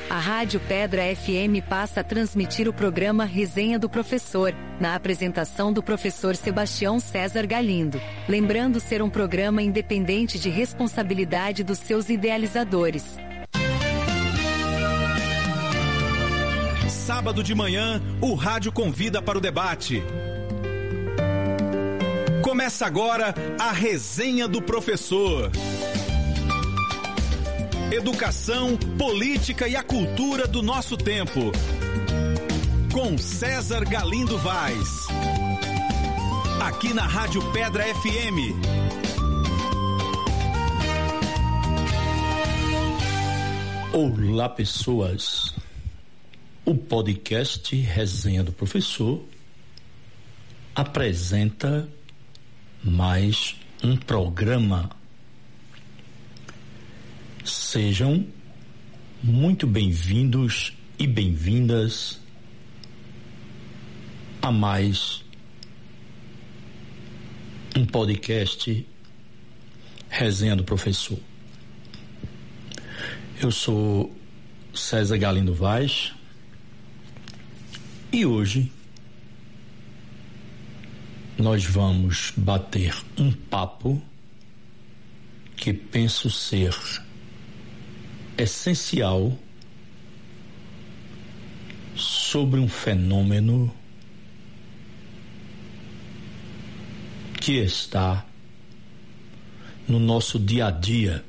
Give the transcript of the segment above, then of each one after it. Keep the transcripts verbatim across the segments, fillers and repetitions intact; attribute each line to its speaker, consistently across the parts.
Speaker 1: A Rádio Pedra F M passa a transmitir o programa Resenha do Professor, na apresentação do professor Sebastião César Galindo. Lembrando ser um programa independente de responsabilidade dos seus idealizadores.
Speaker 2: Sábado de manhã, o rádio convida para o debate. Começa agora a Resenha do Professor. Educação, política e a cultura do nosso tempo. Com César Galindo Vaz. Aqui na Rádio Pedra F M.
Speaker 3: Olá, pessoas. O podcast Resenha do Professor apresenta mais um programa. Sejam muito bem-vindos e bem-vindas a mais um podcast Resenha do Professor. Eu sou César Galindo Vaz e hoje nós vamos bater um papo que penso ser essencial sobre um fenômeno que está no nosso dia a dia,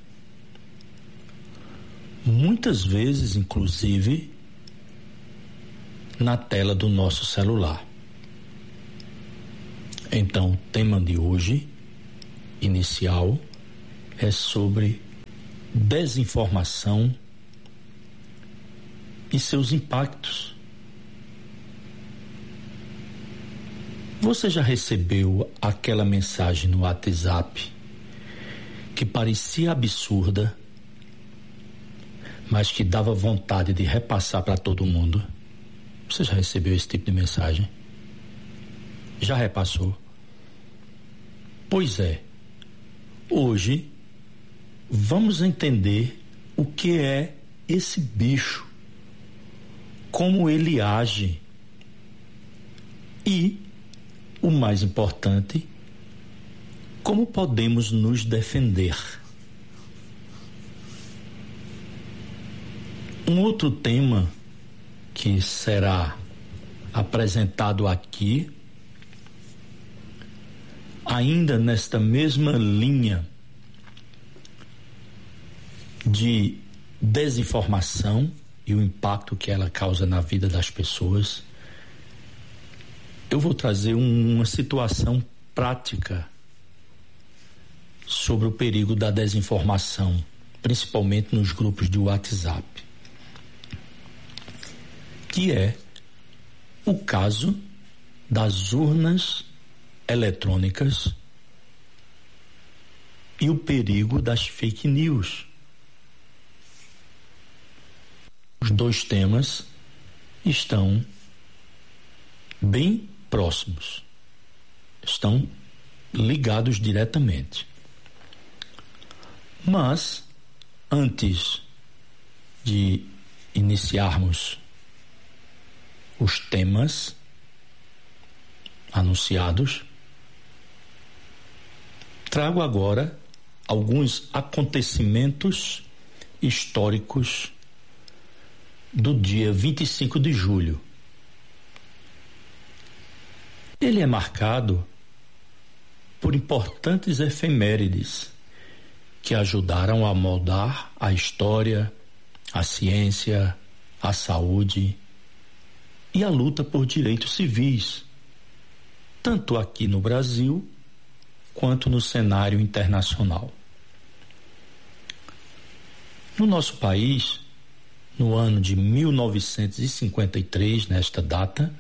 Speaker 3: muitas vezes, inclusive, na tela do nosso celular. Então, o tema de hoje, inicial, é sobre desinformação e seus impactos. Você já recebeu aquela mensagem no WhatsApp que parecia absurda, mas que dava vontade de repassar para todo mundo? Você já recebeu esse tipo de mensagem? Já repassou? Pois é, hoje vamos entender o que é esse bicho, como ele age e, o mais importante, como podemos nos defender. Um outro tema que será apresentado aqui, ainda nesta mesma linha de desinformação e o impacto que ela causa na vida das pessoas, eu vou trazer um, uma situação prática sobre o perigo da desinformação, principalmente nos grupos de WhatsApp, que é o caso das urnas eletrônicas e o perigo das fake news. Os dois temas estão bem próximos, estão ligados diretamente. Mas, antes de iniciarmos os temas anunciados, trago agora alguns acontecimentos históricos do dia vinte e cinco de julho. Ele é marcado por importantes efemérides que ajudaram a moldar a história, a ciência, a saúde e a luta por direitos civis, tanto aqui no Brasil quanto no cenário internacional. No nosso país, no ano de mil novecentos e cinquenta e três, nesta data,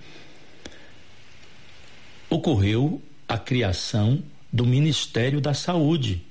Speaker 3: ocorreu a criação do Ministério da Saúde.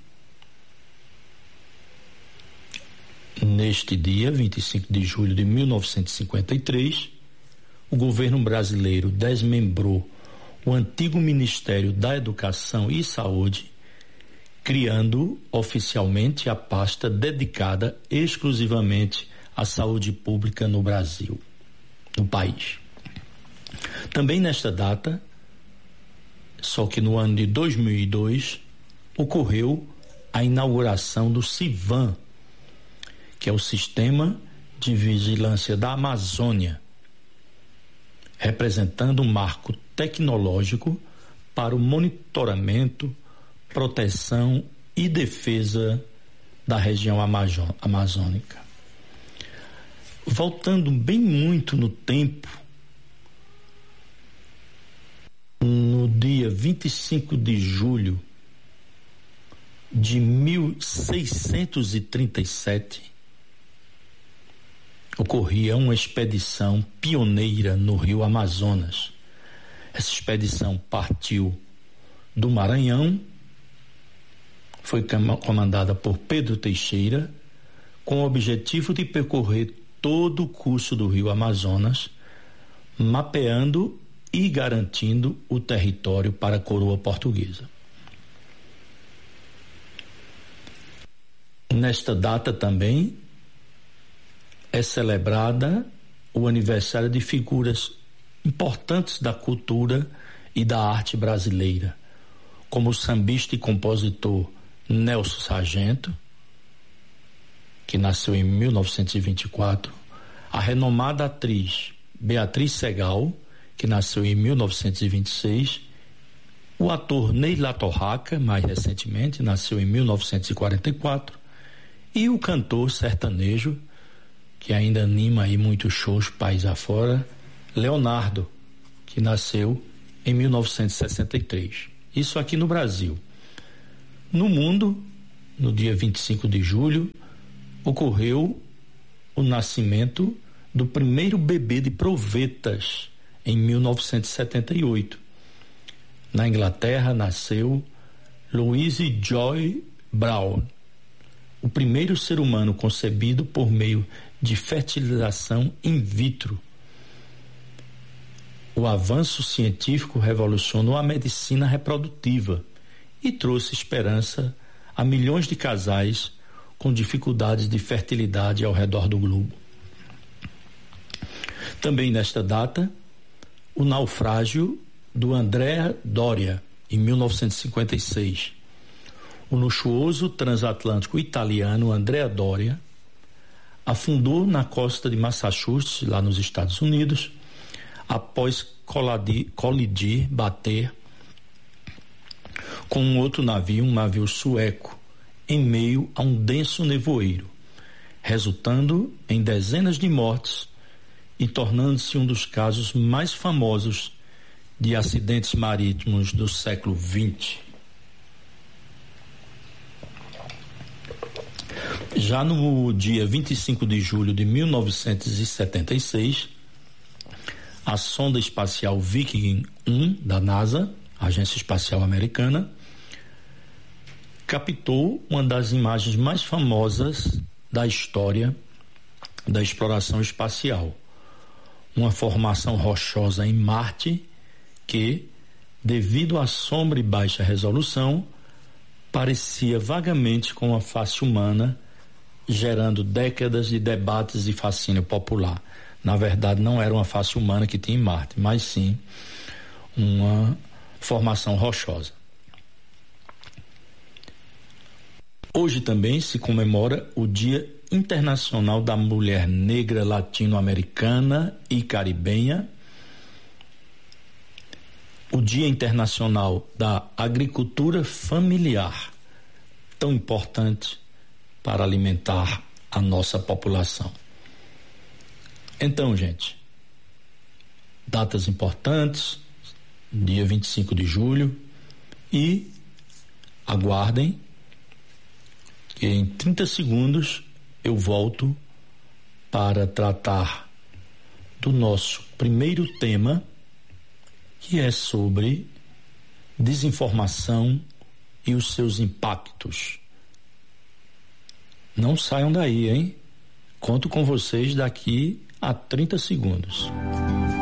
Speaker 3: Neste dia, vinte e cinco de julho de mil novecentos e cinquenta e três, o governo brasileiro desmembrou o antigo Ministério da Educação e Saúde, criando oficialmente a pasta dedicada exclusivamente a saúde pública no Brasil, no país. Também nesta data, só que no ano de dois mil e dois, ocorreu a inauguração do CIVAM, que é o Sistema de Vigilância da Amazônia, representando um marco tecnológico para o monitoramento, proteção e defesa da região amazônica. Voltando bem muito no tempo, no dia vinte e cinco de julho de mil seiscentos e trinta e sete, ocorria uma expedição pioneira no Rio Amazonas. Essa expedição partiu do Maranhão, foi comandada por Pedro Teixeira, com o objetivo de percorrer todo o curso do Rio Amazonas, mapeando e garantindo o território para a coroa portuguesa. Nesta data também é celebrada o aniversário de figuras importantes da cultura e da arte brasileira, como o sambista e compositor Nelson Sargento, que nasceu em mil novecentos e vinte e quatro, a renomada atriz Beatriz Segal, que nasceu em mil novecentos e vinte e seis, o ator Ney Latorraca, mais recentemente, nasceu em mil novecentos e quarenta e quatro, e o cantor sertanejo, que ainda anima aí muitos shows país afora, Leonardo, que nasceu em mil novecentos e sessenta e três. Isso aqui no Brasil. No mundo, no dia vinte e cinco de julho, ocorreu o nascimento do primeiro bebê de provetas em mil novecentos e setenta e oito. Na Inglaterra nasceu Louise Joy Brown, o primeiro ser humano concebido por meio de fertilização in vitro. O avanço científico revolucionou a medicina reprodutiva e trouxe esperança a milhões de casais com dificuldades de fertilidade ao redor do globo. Também nesta data, o naufrágio do Andrea Doria, em mil novecentos e cinquenta e seis. O luxuoso transatlântico italiano Andrea Doria afundou na costa de Massachusetts, lá nos Estados Unidos, após colidir, colidir, bater com um outro navio, um navio sueco, em meio a um denso nevoeiro, resultando em dezenas de mortes e tornando-se um dos casos mais famosos de acidentes marítimos do século vinte. Já no dia vinte e cinco de julho de mil novecentos e setenta e seis, a sonda espacial Viking um da NASA, Agência Espacial Americana, captou uma das imagens mais famosas da história da exploração espacial, uma formação rochosa em Marte que, devido à sombra e baixa resolução, parecia vagamente com a face humana, gerando décadas de debates e fascínio popular. Na verdade, não era uma face humana que tinha em Marte, mas sim uma formação rochosa. Hoje também se comemora o Dia Internacional da Mulher Negra Latino-Americana e Caribenha, o Dia Internacional da Agricultura Familiar, tão importante para alimentar a nossa população. Então, gente, datas importantes, dia vinte e cinco de julho, e aguardem que em trinta segundos eu volto para tratar do nosso primeiro tema, que é sobre desinformação e os seus impactos. Não saiam daí, hein? Conto com vocês daqui a trinta segundos.